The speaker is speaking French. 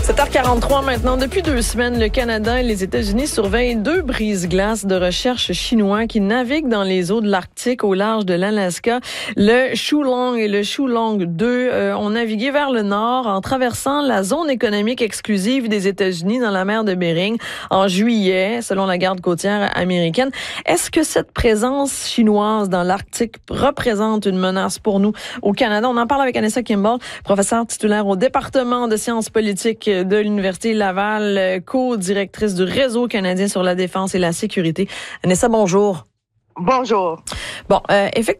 7h43 maintenant. Depuis 2 semaines, le Canada et les États-Unis surveillent 2 brise-glaces de recherche chinois qui naviguent dans les eaux de l'Arctique au large de l'Alaska. Le Shulong et le Shulong 2 ont navigué vers le nord en traversant la zone économique exclusive des États-Unis dans la mer de Bering en juillet, selon la garde côtière américaine. Est-ce que cette présence chinoise dans l'Arctique représente une menace pour nous au Canada? On en parle avec Anessa Kimball, professeure titulaire au département de sciences politiques de l'Université Laval, co-directrice du Réseau canadien sur la défense et la sécurité. Anessa, bonjour. Bonjour. Bon, effectivement,